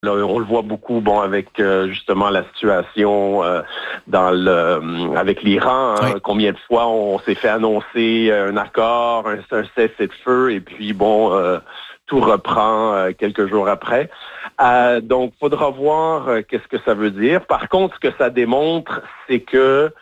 Là, on le voit beaucoup, avec justement la situation avec l'Iran. Oui. Combien de fois on s'est fait annoncer un accord, un cessez-le-feu, et puis tout reprend quelques jours après. Donc, faudra voir qu'est-ce que ça veut dire. Par contre, ce que ça démontre, c'est que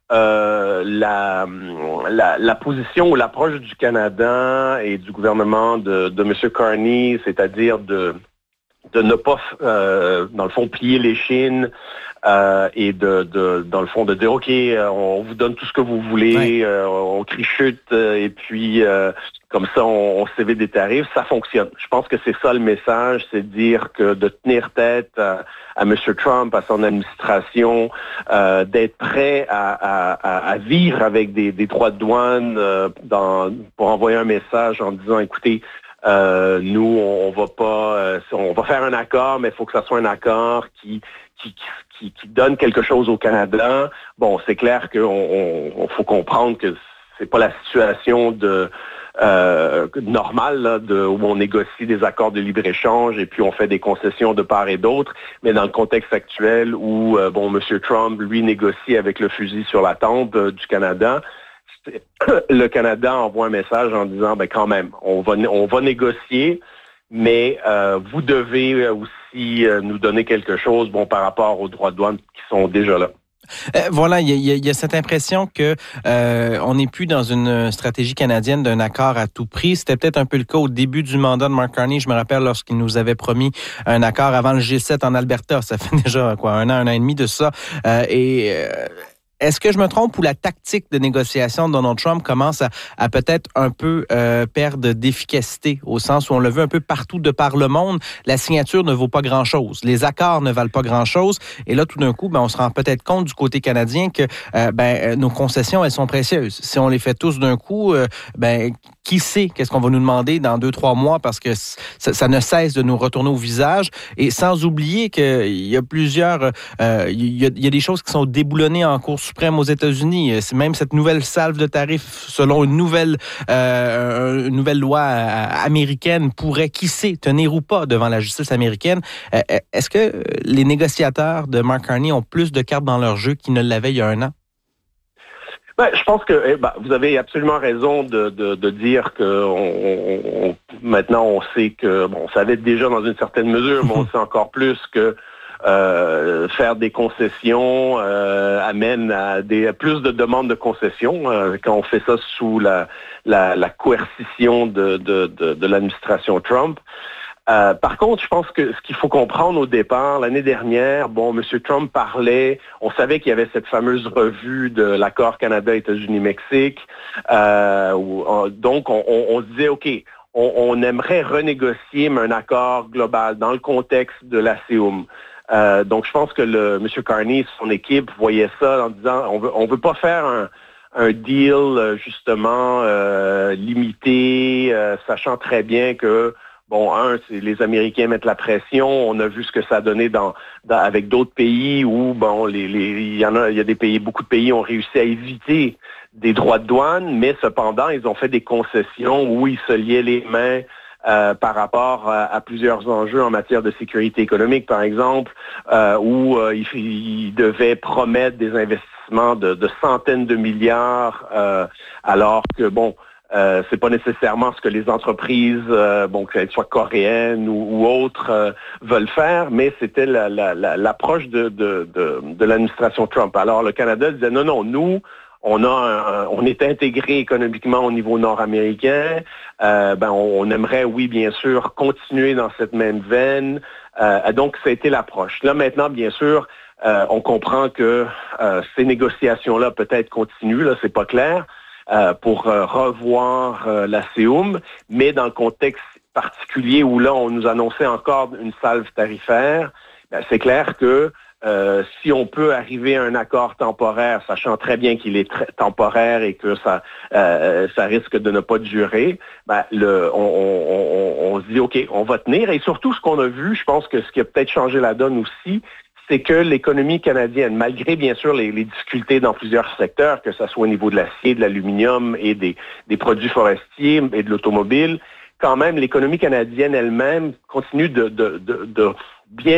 la position ou l'approche du Canada et du gouvernement de M. Carney, c'est-à-dire de ne pas, dans le fond, plier les chines et dans le fond, de dire, OK, on vous donne tout ce que vous voulez, on crie chute, et puis comme ça, on s'évite des tarifs, ça fonctionne. Je pense que c'est ça le message, c'est de dire que de tenir tête à M. Trump, à son administration, d'être prêt à vivre avec des droits de douane pour envoyer un message en disant, écoutez, nous, on va faire un accord, mais il faut que ça soit un accord qui donne quelque chose au Canada. Bon, c'est clair qu'on faut comprendre que c'est pas la situation normale là, où on négocie des accords de libre-échange et puis on fait des concessions de part et d'autre, mais dans le contexte actuel où M. Trump, lui, négocie avec le fusil sur la tempe du Canada. Le Canada envoie un message en disant, quand même, on va négocier, mais vous devez aussi nous donner quelque chose, par rapport aux droits de douane qui sont déjà là. Voilà, il y a cette impression que on n'est plus dans une stratégie canadienne d'un accord à tout prix. C'était peut-être un peu le cas au début du mandat de Mark Carney. Je me rappelle lorsqu'il nous avait promis un accord avant le G7 en Alberta. Ça fait déjà un an et demi de ça. Est-ce que je me trompe ou la tactique de négociation de Donald Trump commence à peut-être un peu perdre d'efficacité au sens où on le veut un peu partout de par le monde? La signature ne vaut pas grand-chose. Les accords ne valent pas grand-chose. Et là, tout d'un coup, on se rend peut-être compte du côté canadien que nos concessions, elles sont précieuses. Si on les fait tous d'un coup, qui sait qu'est-ce qu'on va nous demander dans 2-3 mois parce que ça ne cesse de nous retourner au visage. Et sans oublier qu'il y a plusieurs... il y a des choses qui sont déboulonnées en cours suprême aux États-Unis. C'est même cette nouvelle salve de tarifs, selon une nouvelle loi américaine, pourrait, qui sait, tenir ou pas devant la justice américaine. Est-ce que les négociateurs de Mark Carney ont plus de cartes dans leur jeu qu'ils ne l'avaient il y a un an? Je pense que vous avez absolument raison de dire que maintenant on sait que, on savait déjà dans une certaine mesure, mais on sait encore plus que faire des concessions amène à plus de demandes de concessions quand on fait ça sous la coercition de l'administration Trump. Par contre, je pense que ce qu'il faut comprendre au départ, l'année dernière, M. Trump parlait, on savait qu'il y avait cette fameuse revue de l'accord Canada-États-Unis-Mexique. Donc, on se disait, OK, on aimerait renégocier un accord global dans le contexte de la CEUM. Donc, je pense que M. Carney et son équipe voyaient ça en disant, on veut pas faire un deal justement limité, sachant très bien que les Américains mettent la pression. On a vu ce que ça a donné avec d'autres pays où il y a beaucoup de pays ont réussi à éviter des droits de douane, mais cependant ils ont fait des concessions où ils se liaient les mains par rapport à plusieurs enjeux en matière de sécurité économique, par exemple, où ils devaient promettre des investissements de centaines de milliards, alors que c'est pas nécessairement ce que les entreprises, qu'elles soient coréennes ou autres, veulent faire, mais c'était l'approche de l'administration Trump. Alors le Canada disait non, nous, on est intégré économiquement au niveau nord-américain. On aimerait, oui, bien sûr, continuer dans cette même veine. Donc, ça a été l'approche. Là, maintenant, bien sûr, on comprend que ces négociations-là peut-être continuent, là, c'est pas clair. Pour revoir la CEUM, mais dans le contexte particulier où là, on nous annonçait encore une salve tarifaire, c'est clair que si on peut arriver à un accord temporaire, sachant très bien qu'il est temporaire et que ça risque de ne pas durer, on se dit, OK, on va tenir. Et surtout, ce qu'on a vu, je pense que ce qui a peut-être changé la donne aussi, c'est que l'économie canadienne, malgré bien sûr les difficultés dans plusieurs secteurs, que ce soit au niveau de l'acier, de l'aluminium et des produits forestiers et de l'automobile, quand même l'économie canadienne elle-même continue de bien